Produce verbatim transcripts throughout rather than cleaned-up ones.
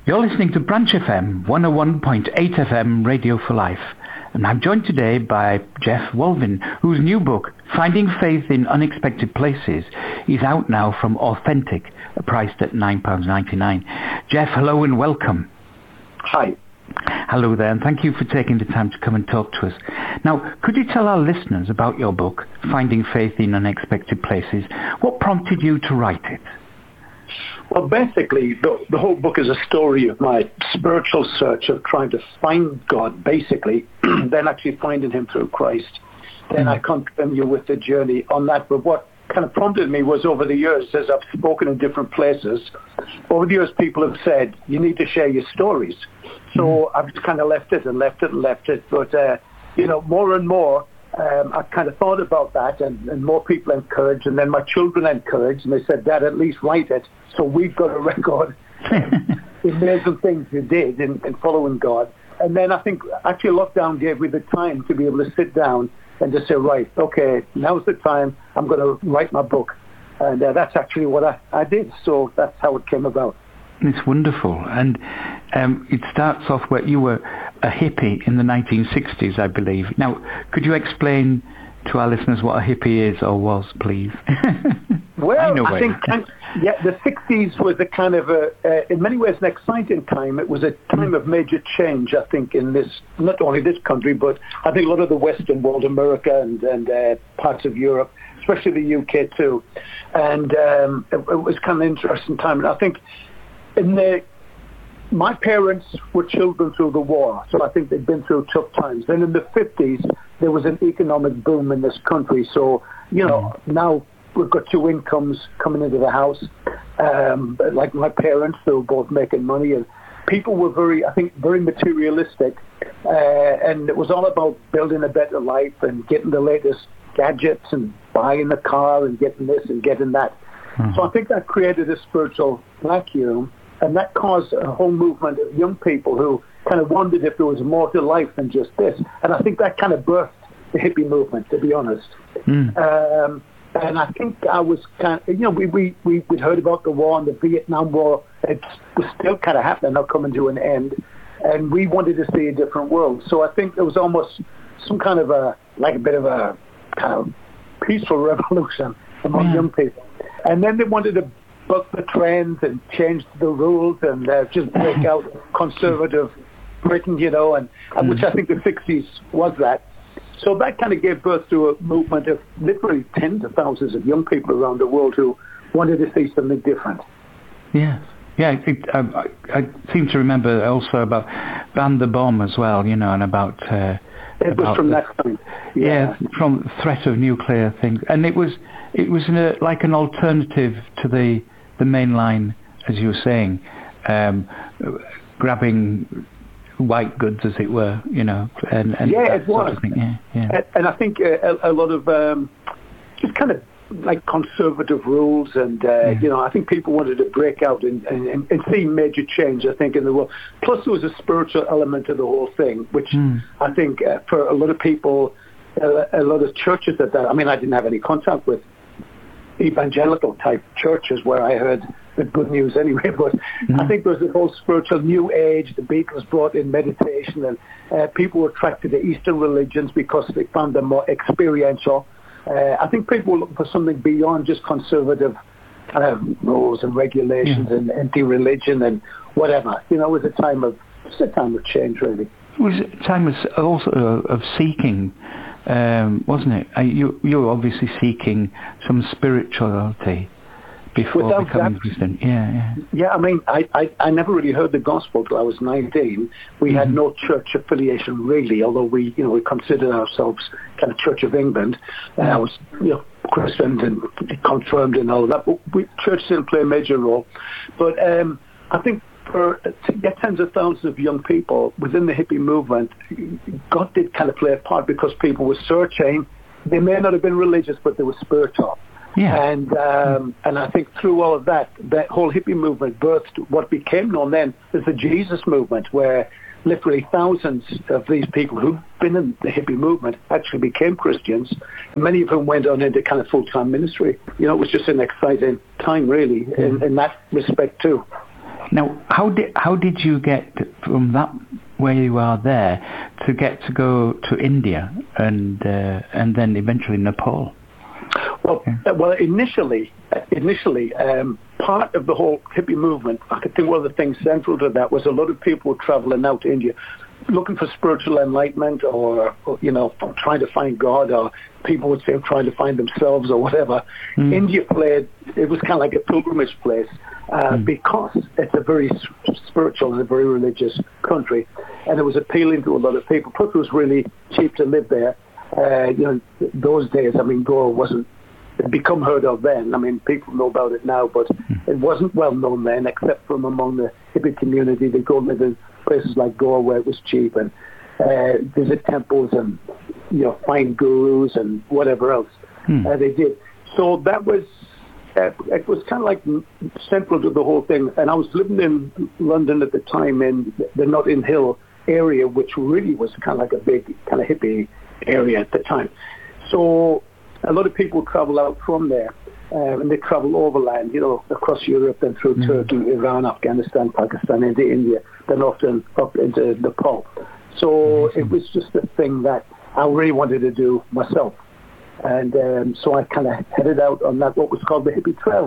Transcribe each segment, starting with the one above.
You're listening to Branch F M, one oh one point eight F M, Radio for Life. And I'm joined today by Jeff Walvin, whose new book, Finding Faith in Unexpected Places, is out now from Authentic, priced at nine pounds ninety-nine. Jeff, hello and welcome. Hi. Hello there, and thank you for taking the time to come and talk to us. Now, could you tell our listeners about your book, Finding Faith in Unexpected Places? What prompted you to write it? Well, basically, the, the whole book is a story of my spiritual search of trying to find God, basically, then actually finding him through Christ. Then mm. I continue with the journey on that. But what kind of prompted me was over the years, as I've spoken in different places, over the years people have said, you need to share your stories. So mm. I've just kind of left it and left it and left it. But, uh, you know, more and more, Um, I kind of thought about that, and, and more people encouraged, and then my children encouraged, and they said, Dad, at least write it, so we've got a record. The amazing things you did in, in following God. And then I think actually lockdown gave me the time to be able to sit down and just say, right, okay, now's the time, I'm going to write my book. And uh, that's actually what I, I did, so that's how it came about. It's wonderful. And um, it starts off where you were a hippie in the nineteen sixties, I believe. Now, could you explain to our listeners what a hippie is or was, please? Well, I, know I think, yeah, the sixties was a kind of, a, uh, in many ways, an exciting time. It was a time mm. of major change, I think, in this, not only this country, but I think a lot of the Western world, America and, and uh, parts of Europe, especially the U K too. And um, it, it was kind of an interesting time. And I think in the my parents were children through the war, so I think they'd been through tough times. Then in the fifties, there was an economic boom in this country. So, you know, now we've got two incomes coming into the house. Um, like my parents, they were both making money, and people were very, I think, very materialistic. Uh, and it was all about building a better life and getting the latest gadgets and buying a car and getting this and getting that. Mm-hmm. So I think that created a spiritual vacuum. And that caused a whole movement of young people who kind of wondered if there was more to life than just this. And I think that kind of birthed the hippie movement, to be honest. Mm. Um, and I think I was kind of, you know, we, we, we, we'd heard about the war and the Vietnam War. It was still kind of happening, not coming to an end. And we wanted to see a different world. So I think there was almost some kind of a, like a bit of a kind of peaceful revolution among yeah. young people. And then they wanted to buck the trends and change the rules and uh, just break out conservative Britain, you know, and mm. which I think the sixties was that. So that kind of gave birth to a movement of literally tens of thousands of young people around the world who wanted to see something different. Yes. Yeah, it, um, I, I seem to remember also about Ban the Bomb as well, you know, and about... Uh, it about was from the, that time. Yeah. yeah, from threat of nuclear things. And it was it was an, uh, like an alternative to the... the main line, as you were saying, um, grabbing white goods, as it were, you know, and, and yeah, that it sort was. of thing. Yeah, yeah. And, and I think uh, a, a lot of um, just kind of like conservative rules, and uh, yeah. you know, I think people wanted to break out and, and, and see major change, I think, in the world. Plus, there was a spiritual element to the whole thing, which mm. I think uh, for a lot of people, uh, a lot of churches at that. I mean, I didn't have any contact with evangelical type churches where I heard the good news anyway, but mm-hmm. I think there was a whole spiritual new age. The Beatles brought in meditation, and uh, people were attracted to Eastern religions because they found them more experiential. Uh, I think people were looking for something beyond just conservative kind of rules and regulations yeah. and anti-religion and whatever. You know, it was a time of, it's a time of change, really. It was a time of, also of seeking. Um, wasn't it? Uh, you you were obviously seeking some spirituality before Without becoming that, Christian. Yeah, yeah. Yeah, I mean, I, I, I never really heard the gospel till I was nineteen. We mm-hmm. had no church affiliation really, although we, you know, we considered ourselves kind of Church of England. And I was, you know, christened and confirmed and all that. But we, church didn't play a major role. But um, I think for to get tens of thousands of young people within the hippie movement, God did kind of play a part because people were searching. They may not have been religious, but they were spiritual. Yeah. And um, and I think through all of that, that whole hippie movement birthed what became known then as the Jesus movement, where literally thousands of these people who've been in the hippie movement actually became Christians. Many of them went on into kind of full-time ministry. You know, it was just an exciting time, really, in, in that respect too. Now, how did how did you get from that where you are there to get to go to India and uh, and then eventually Nepal? Well, yeah. well, initially, initially, um, part of the whole hippie movement, I could think one of the things central to that was a lot of people were traveling out to India, looking for spiritual enlightenment, or, or you know, trying to find God, or people would say trying to find themselves, or whatever. Mm. India played; it was kind of like a pilgrimage place uh, mm. because it's a very spiritual and a very religious country, and it was appealing to a lot of people. Plus, it was really cheap to live there. Uh, you know, those days, I mean, Goa wasn't become heard of then. I mean, people know about it now, but it wasn't well known then, except from among the hippie community. They go live in places like Goa where it was cheap, and uh, visit temples and, you know, find gurus and whatever else hmm. uh, they did. So that was, uh, it was kind of like central to the whole thing. And I was living in London at the time in the Notting Hill area, which really was kind of like a big kind of hippie area at the time. So a lot of people travel out from there, uh, and they travel overland, you know, across Europe and through mm-hmm. Turkey, Iran, Afghanistan, Pakistan, into India, then often up into Nepal. So mm-hmm. it was just a thing that I really wanted to do myself. And um, so I kind of headed out on that, what was called the Hippie Trail.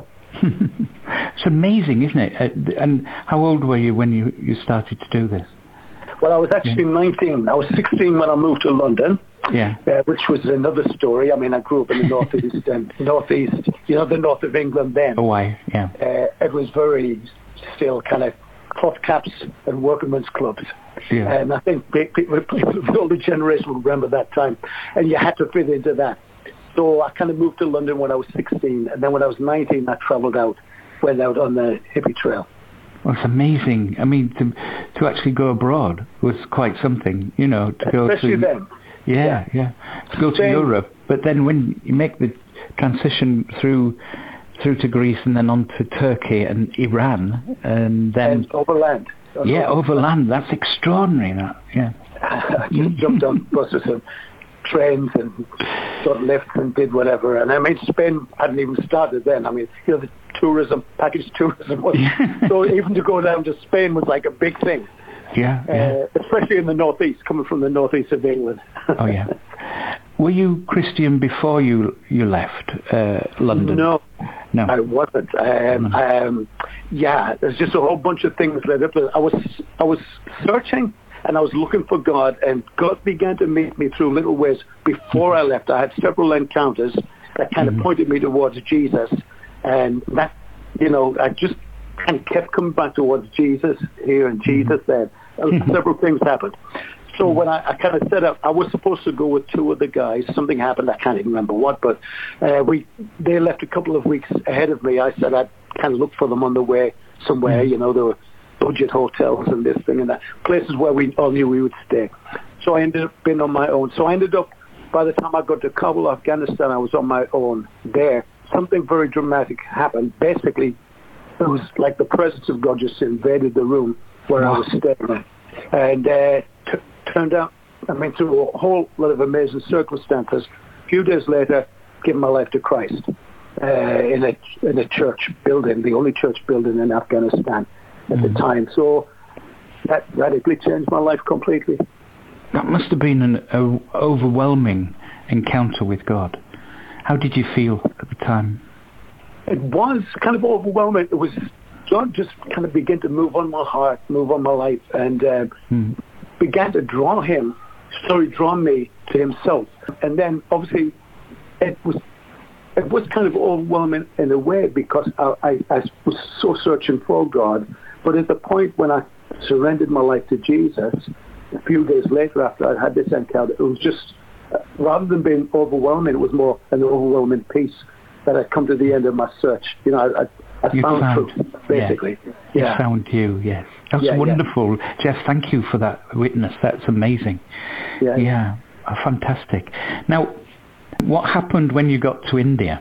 It's amazing, isn't it? Uh, and how old were you when you, you started to do this? Well, I was actually yeah. nineteen. I was sixteen when I moved to London, yeah. uh, which was another story. I mean, I grew up in the northeast and northeast, you know, the north of England then. Oh, I, yeah. Uh, it was very still kind of cloth caps and workingmen's clubs. Yeah. And I think people, people of the older generation will remember that time. And you had to fit into that. So I kind of moved to London when I was sixteen. And then when I was nineteen, I traveled out, went out on the hippie trail. Well, it's amazing. I mean, to to actually go abroad was quite something, you know, to go Especially to... then. Yeah, yeah, yeah. To go to Europe. But then when you make the transition through through to Greece and then on to Turkey and Iran, and then... And overland. Yeah, overland. That's extraordinary, that, yeah. I just jumped on buses and trains and got lifts and did whatever. And I mean, Spain hadn't even started then. I mean, you know, the tourism, package tourism was, so even to go down to Spain was like a big thing. Yeah, yeah. Uh, especially in the northeast, coming from the northeast of England. Oh, yeah. Were you Christian before you you left uh, London? No, no, I wasn't. Um, um, yeah, there's just a whole bunch of things led up to it. I was I was searching and I was looking for God, and God began to meet me through little ways. Before I left, I had several encounters that kind mm-hmm. of pointed me towards Jesus, and that, you know, I just kind of kept coming back towards Jesus here and Jesus there. Mm-hmm. Several things happened. So mm-hmm. when I, I kind of set up, I was supposed to go with two other guys. Something happened, I can't even remember what, but uh, we they left a couple of weeks ahead of me. I said I'd kind of look for them on the way somewhere, mm-hmm. you know, there were budget hotels and this thing and that, places where we all knew we would stay. So I ended up being on my own. So I ended up, by the time I got to Kabul, Afghanistan, I was on my own there. Something very dramatic happened. Basically, it was like the presence of God just invaded the room where wow. I was staying. And uh, t- turned out, I mean, through a whole lot of amazing circumstances, a few days later, giving my life to Christ uh, in a in a church building, the only church building in Afghanistan at mm. the time. So that radically changed my life completely. That must have been an a, overwhelming encounter with God. How did you feel at the time? It was kind of overwhelming. It was, God just kind of began to move on my heart, move on my life, and uh, mm. began to draw him, sorry, draw me to himself. And then obviously it was it was kind of overwhelming in a way because I, I, I was so searching for God. But at the point when I surrendered my life to Jesus, a few days later after I had this encounter, it was just, uh, rather than being overwhelming, it was more an overwhelming peace that I'd come to the end of my search. You know, I, I, I found, found truth, basically. Yeah. yeah. You found you, yes. That's yeah, wonderful. Yeah. Jeff, thank you for that witness. That's amazing. Yeah. Yeah, oh, fantastic. Now, what happened when you got to India?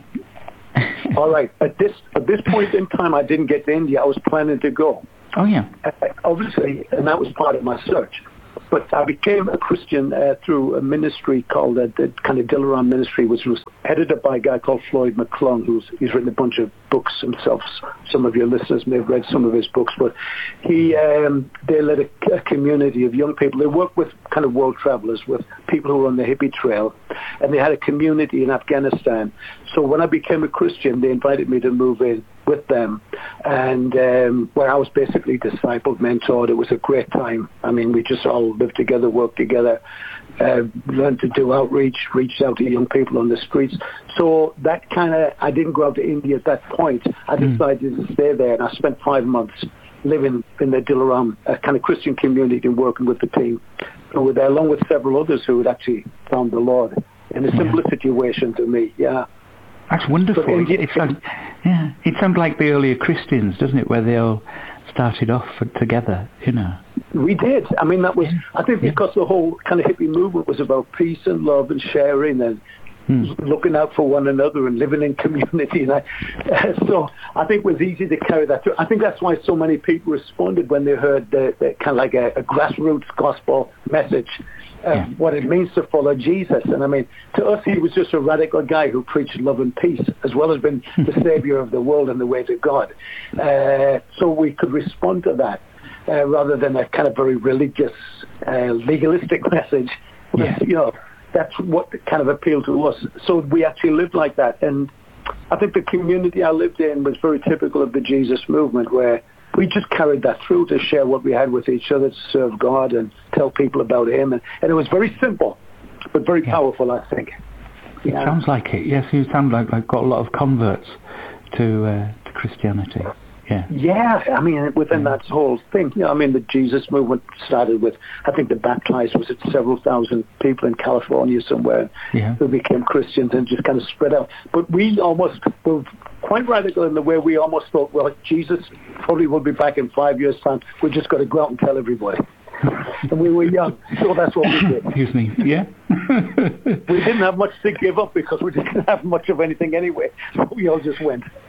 All right. At this at this point in time, I didn't get to India. I was planning to go. Oh, yeah. Uh, obviously, and that was part of my search. But I became a Christian uh, through a ministry called uh, the kind of Dilaram Ministry, which was headed up by a guy called Floyd McClung, who's he's written a bunch of books himself. Some of your listeners may have read some of his books, but he um, they led a, a community of young people. They worked with kind of world travelers, with people who were on the hippie trail, and they had a community in Afghanistan. So when I became a Christian, they invited me to move in with them, and um, where I was basically discipled, mentored. It was a great time. I mean, we just all lived together, worked together, uh, learned to do outreach, reached out to young people on the streets. So that kind of, I didn't go out to India at that point. I decided mm. to stay there, and I spent five months living in the Dilaram, a kind of Christian community, and working with the team. And we were there along with several others who had actually found the Lord in a similar yeah. situation to me. Yeah. That's wonderful. It, it, sounds, yeah, it sounds like the earlier Christians, doesn't it, where they all started off together, you know. We did. I mean, that was, yeah. I think because yeah. the whole kind of hippie movement was about peace and love and sharing and hmm. looking out for one another and living in community. And I, uh, so I think it was easy to carry that through. I think that's why so many people responded when they heard the, the kind of like a, a grassroots gospel message. Uh, yeah. What it means to follow Jesus. And I mean, to us, he was just a radical guy who preached love and peace, as well as being the savior of the world and the way to God. Uh, so we could respond to that uh, rather than a kind of very religious, uh, legalistic message. Yeah. You know, that's what kind of appealed to us. So we actually lived like that. And I think the community I lived in was very typical of the Jesus movement, where we just carried that through to share what we had with each other, to serve God and tell people about him. And, and it was very simple, but very yeah. powerful, I think. Yeah. It sounds like it. Yes, you sound like I've got a lot of converts to, uh, to Christianity. Yeah. Yeah, I mean, within yeah. that whole thing, you know, I mean, the Jesus movement started with, I think the baptized was it several thousand people in California somewhere yeah. who became Christians and just kind of spread out. But we almost were quite radical in the way we almost thought, well, Jesus probably will be back in five years' time. We just got to go out and tell everybody. And we were young, so that's what we did. Excuse me, yeah? We didn't have much to give up because we didn't have much of anything anyway, so we all just went.